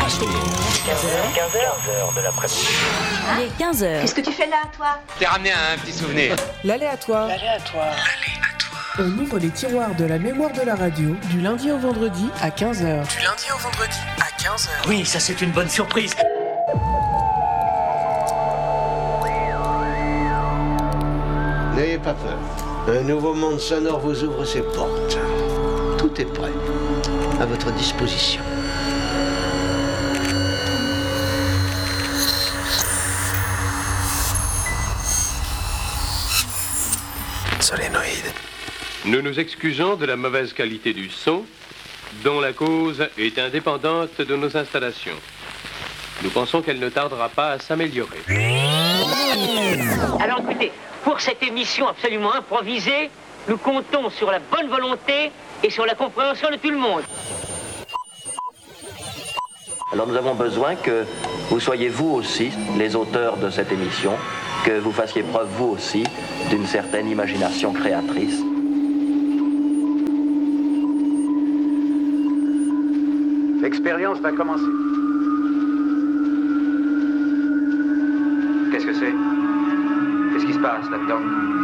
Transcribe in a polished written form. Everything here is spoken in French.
15h de l'après-midi. Il est 15h. Qu'est-ce que tu fais là, toi? T'es ramené à un petit souvenir. L'aléatoire. On ouvre les tiroirs de la mémoire de la radio du lundi au vendredi à 15h. Oui, ça c'est une bonne surprise. N'ayez pas peur. Un nouveau monde sonore vous ouvre ses portes. Tout est prêt. À votre disposition. Solénoïde. Nous nous excusons de la mauvaise qualité du son, dont la cause est indépendante de nos installations. Nous pensons qu'elle ne tardera pas à s'améliorer. Alors écoutez, pour cette émission absolument improvisée, nous comptons sur la bonne volonté et sur la compréhension de tout le monde. Alors nous avons besoin que vous soyez vous aussi les auteurs de cette émission, que vous fassiez preuve vous aussi d'une certaine imagination créatrice. L'expérience va commencer. Qu'est-ce que c'est? Qu'est-ce qui se passe là-dedans?